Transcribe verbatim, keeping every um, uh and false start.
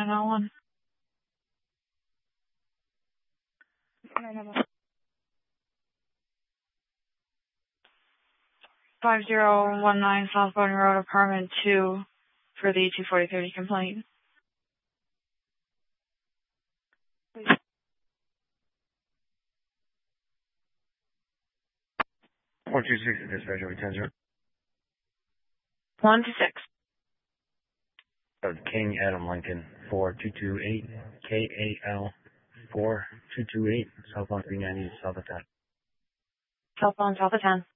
oh one. five zero one nine South Bowden Road, apartment two, for the two forty thirty complaint. One two six dispatcher, ten zero. One to six. King Adam Lincoln, four two two eight, K A L, four two two eight, South on three ninety, South of ten. Cell phone, South of ten.